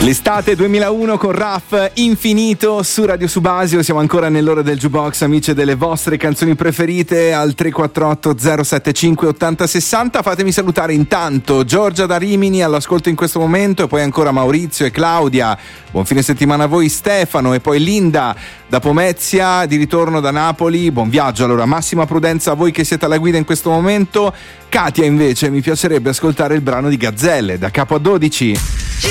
L'estate 2001 con Raf, Infinito su Radio Subasio. Siamo ancora nell'ora del jukebox, amici, delle vostre canzoni preferite al 348 075 8060. Fatemi salutare intanto Giorgia da Rimini all'ascolto in questo momento, e poi ancora Maurizio e Claudia. Buon fine settimana a voi, Stefano, e poi Linda da Pomezia, di ritorno da Napoli. Buon viaggio. Allora, massima prudenza a voi che siete alla guida in questo momento. Katia invece, mi piacerebbe ascoltare il brano di Gazzelle, Da capo a 12.